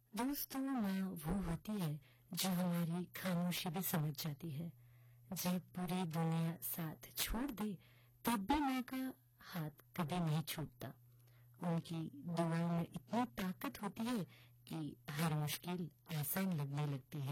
दोस्तों, माँ वो होती है जो हमारी खामोशी भी समझ जाती है। जब पूरी दुनिया साथ छोड़ दे तब भी माँ का हाथ कभी नहीं छूटता। उनकी दुआओं में इतनी ताकत होती है कि हर मुश्किल आसान लगने लगती है।